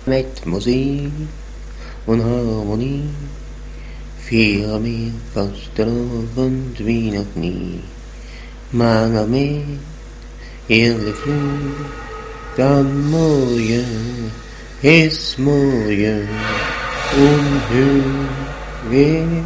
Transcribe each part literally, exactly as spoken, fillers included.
Met muziek en harmonie vieren wir vastelavond wie nog nie. Maar daarmee heerlijk vloed, dan mooie is mooie, onheugelijk.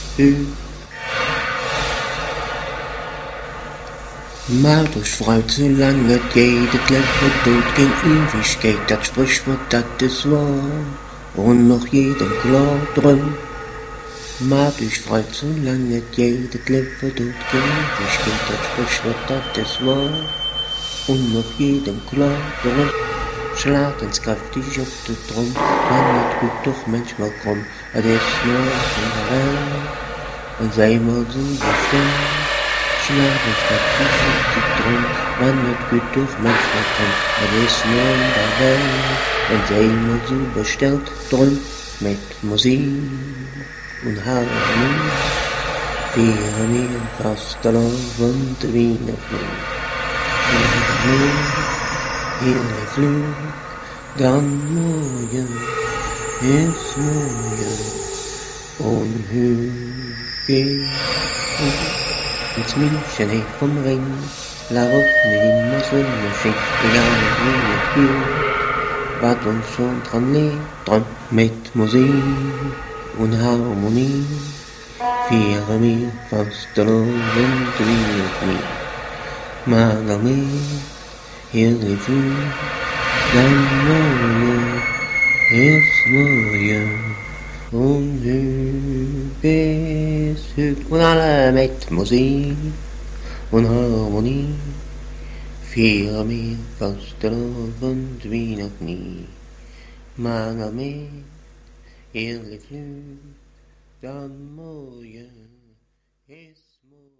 Maar dus fruit, zolang het geht, het leven dood, geen Ewigkeit, dat Sprichwort, dat is wahr, und noch jedem klar drum. Maar dus fruit, zolang het geht, het leven dood, geen Ewigkeit, dat Sprichwort, dat is wahr, und noch jedem klar drum. Slaat eens krachtig op de trom, maar het goed toch manchmal krom, het is nooit in de wel, en zij maar zo bestemd. Slaat eens krachtig op de trom, maar het goed toch manchmal krom, het is nooit in de wel, en zij maar zo besteld, drum met muziek en harmonie, vieren wir vastelavond wie nog nie. Meer heerlijk vloed, dan mooie is mooie, onheugelijk. Met München heeft vom Ring, la Woche immer Sonnenschein, egal wie het geht, wat ons schon dran lebt, dran mit Musik und Harmonie, vieren wir vastelavond wie nog nie. Maar daarmee heerlijk vloed, dan mooie is mooie, onheugelijk is het. En alle met muziek en harmonie vieren wir vastelavond wie nog nie. Maar daarmee heerlijk vloed, dan mooie is